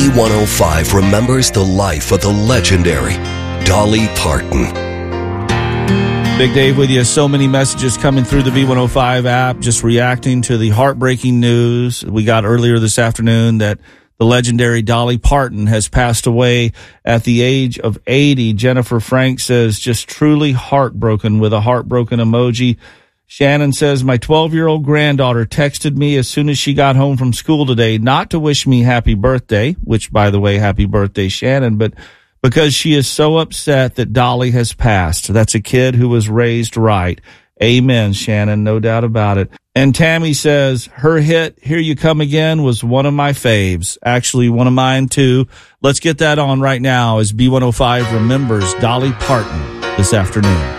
B105 remembers the life of the legendary Dolly Parton. Big Dave with you. So many messages coming through the B105 app, just reacting to the heartbreaking news we got earlier this afternoon that the legendary Dolly Parton has passed away at the age of 80. Jennifer Frank says, just truly heartbroken, with a heartbroken emoji. Shannon says, my 12-year-old granddaughter texted me as soon as she got home from school today, not to wish me happy birthday, which, by the way, happy birthday, Shannon, but because she is so upset that Dolly has passed. That's a kid who was raised right. Amen, Shannon, no doubt about it. And Tammy says, her hit, Here You Come Again, was one of my faves. Actually, one of mine, too. Let's get that on right now as B105 remembers Dolly Parton this afternoon.